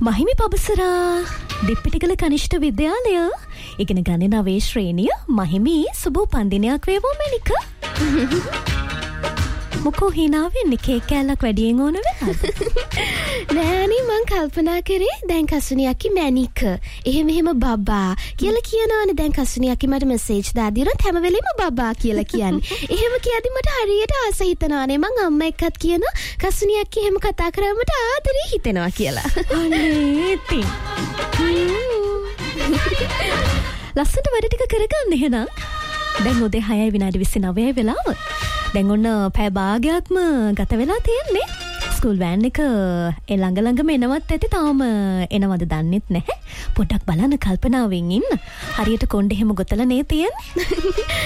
මහිමි පබසරා දිප්පිටිගල කනිෂ්ඨ විද්‍යාලය ඉගෙන ගන්න නවේ ශ්‍රේණිය මහිමි සුබ උපන්දිනයක් වේවා මැනික. මොකෝ හිනාවෙන්නේ කේක් කෑල්ලක් වැඩියෙන් ඕන වෙලාද? නෑනේ මං කල්පනා කරේ දැන් කසුනියක්කි මැනික. එහෙම බබා කියලා කියනවනේ දැන් කසුනියක්කි මට මෙසේජ් දාදිරොත් හැම වෙලෙම බබා කියලා කියන්නේ. එහෙම කියද්දි මට හරියට ආස හිතනවානේ මං අම්මා එක්කත් කියන කසුනියක්කි එහෙම කතා කරාම මට ආදරේ හිතෙනවා කියලා. අනේ ඉතින්. ලස්සනට වැඩ ටික කරගන්න එහෙනම්. දැන් උදේ 6:29 වෙලාව. දැන් ඔන්න පැය භාගයක්ම ගත වෙලා තියෙන්නේ. ස්කූල් වෑන් එක ළඟම එනවත් ඇති තාම එනවද දන්නෙත් නැහැ. පොඩ්ඩක් බලන්න කල්පනාවෙන් ඉන්න. හරියට කොණ්ඩේ හැම ගොතලා නේ තියෙන්නේ.